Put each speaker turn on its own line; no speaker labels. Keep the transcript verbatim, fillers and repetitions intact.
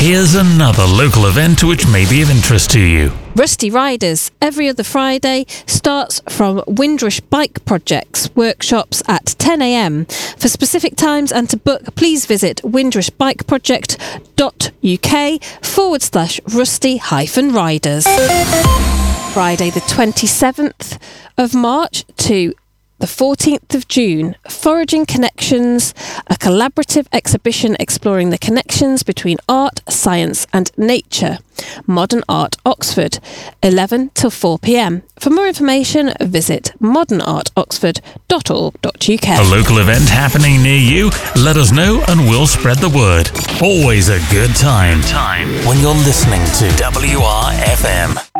Here's another local event which may be of interest to you.
Rusty Riders, every other Friday, starts from Windrush Bike Projects workshops at ten a m. For specific times and to book, please visit windrushbikeproject.uk forward slash rusty hyphen riders. Friday the twenty-seventh of March to the fourteenth of June, Foraging Connections, a collaborative exhibition exploring the connections between art, science and nature. Modern Art Oxford, eleven till four p m. For more information, visit modern art oxford dot org dot U K.
A local event happening near you? Let us know and we'll spread the word. Always a good time. Time when you're listening to W R F M.